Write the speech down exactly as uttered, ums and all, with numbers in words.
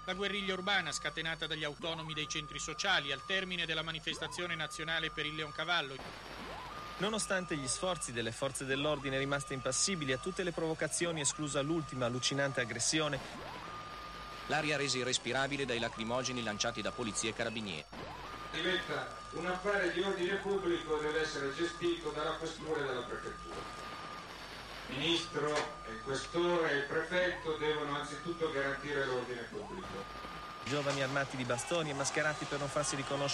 La guerriglia urbana scatenata dagli autonomi dei centri sociali al termine della manifestazione nazionale per il Leoncavallo. Nonostante gli sforzi delle forze dell'ordine rimaste impassibili a tutte le provocazioni, esclusa l'ultima allucinante aggressione, l'aria resa irrespirabile dai lacrimogeni lanciati da polizia e carabinieri. Diventa un affare di ordine pubblico, deve essere gestito dalla questura e dalla prefettura. Il ministro, il questore e il prefetto devono anzitutto garantire l'ordine pubblico. Giovani armati di bastoni e mascherati per non farsi riconoscere